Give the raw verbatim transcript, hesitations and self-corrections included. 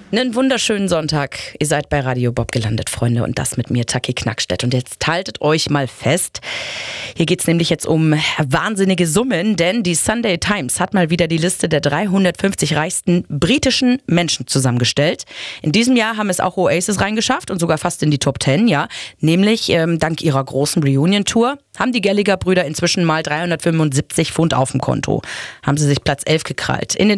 Einen wunderschönen Sonntag. Ihr seid bei Radio Bob gelandet, Freunde, und das mit mir, Taki Knackstedt. Und jetzt haltet euch mal fest. Hier geht es nämlich jetzt um wahnsinnige Summen, denn die Sunday Times hat mal wieder die Liste der dreihundertfünfzig reichsten britischen Menschen zusammengestellt. In diesem Jahr haben es auch Oasis reingeschafft und sogar fast in die Top Ten, ja. Nämlich ähm, dank ihrer großen Reunion-Tour haben die Gallagher-Brüder inzwischen mal dreihundertfünfundsiebzig Pfund auf dem Konto. Haben sie sich Platz elf gekrallt. In den